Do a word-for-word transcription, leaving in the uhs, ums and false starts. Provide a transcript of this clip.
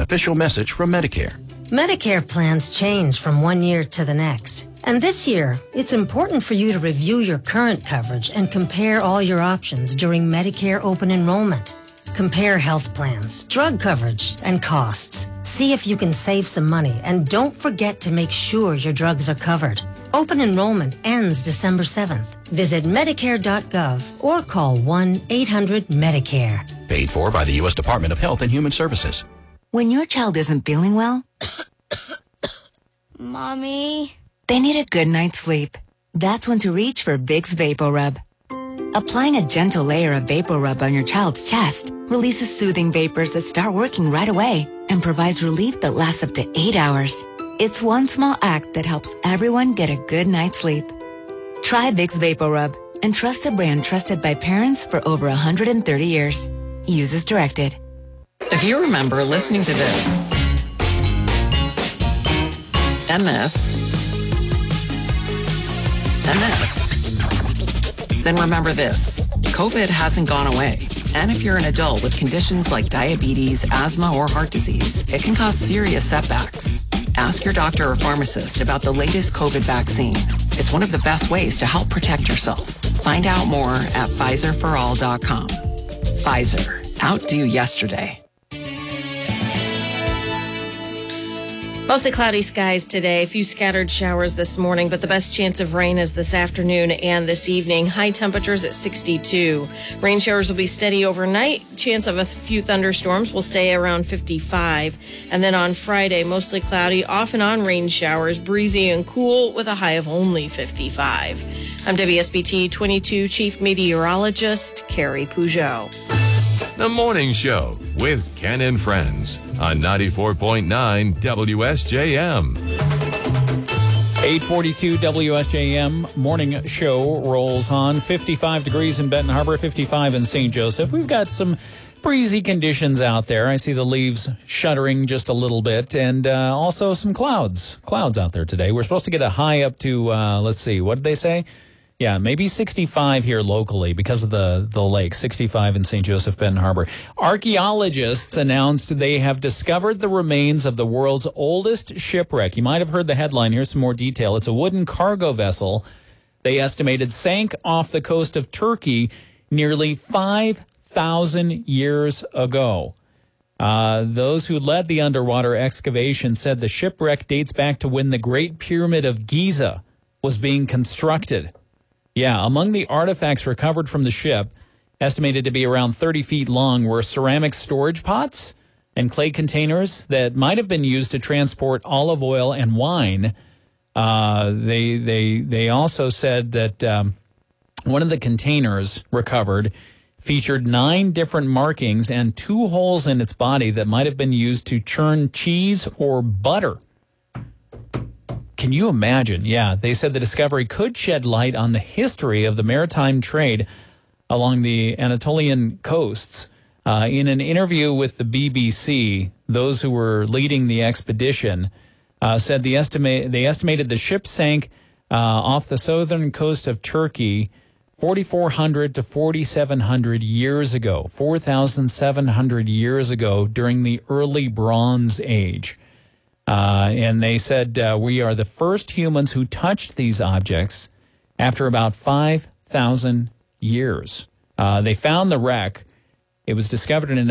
official message from Medicare. Medicare plans change from one year to the next. And this year, it's important for you to review your current coverage and compare all your options during Medicare open enrollment. Compare health plans, drug coverage, and costs. See if you can save some money, and don't forget to make sure your drugs are covered. Open enrollment ends December seventh. Visit Medicare dot gov or call one eight hundred Medicare. Paid for by the U S Department of Health and Human Services. When your child isn't feeling well, Mommy, they need a good night's sleep. That's when to reach for Vicks VapoRub. Applying a gentle layer of VapoRub on your child's chest releases soothing vapors that start working right away and provides relief that lasts up to eight hours. It's one small act that helps everyone get a good night's sleep. Try Vicks VapoRub and trust a brand trusted by parents for over one hundred thirty years. Use as directed. If you remember listening to this, and this, and this, then remember this. COVID hasn't gone away. And if you're an adult with conditions like diabetes, asthma, or heart disease, it can cause serious setbacks. Ask your doctor or pharmacist about the latest COVID vaccine. It's one of the best ways to help protect yourself. Find out more at Pfizer for all dot com. Pfizer. Outdo yesterday. Mostly cloudy skies today. A few scattered showers this morning, but the best chance of rain is this afternoon and this evening. High temperatures at sixty-two. Rain showers will be steady overnight. Chance of a few thunderstorms will stay around fifty-five. And then on Friday, mostly cloudy, off and on rain showers, breezy and cool with a high of only fifty-five. I'm W S B T twenty-two Chief Meteorologist Carrie Peugeot. The Morning Show with Ken and Friends on ninety-four point nine W S J M. eight forty-two W S J M Morning Show rolls on. fifty-five degrees in Benton Harbor, fifty-five in Saint Joseph. We've got some breezy conditions out there. I see the leaves shuddering just a little bit, and uh, also some clouds. Clouds out there today. We're supposed to get a high up to, uh, let's see, what did they say? Yeah, maybe sixty-five here locally because of the, the lake, sixty-five in Saint Joseph, Benton Harbor. Archaeologists announced they have discovered the remains of the world's oldest shipwreck. You might have heard the headline. Here's some more detail. It's a wooden cargo vessel they estimated sank off the coast of Turkey nearly five thousand years ago. Uh, those who led the underwater excavation said the shipwreck dates back to when the Great Pyramid of Giza was being constructed. Yeah, among the artifacts recovered from the ship, estimated to be around thirty feet long, were ceramic storage pots and clay containers that might have been used to transport olive oil and wine. Uh, they they they also said that um, one of the containers recovered featured nine different markings and two holes in its body that might have been used to churn cheese or butter. Can you imagine? Yeah, they said the discovery could shed light on the history of the maritime trade along the Anatolian coasts. Uh, in an interview with the B B C, those who were leading the expedition uh, said the estimate they estimated the ship sank uh, off the southern coast of Turkey forty-four hundred to forty-seven hundred years ago, four thousand seven hundred years ago during the early Bronze Age. Uh, and they said, uh, we are the first humans who touched these objects after about five thousand years. Uh, they found the wreck. It was discovered in an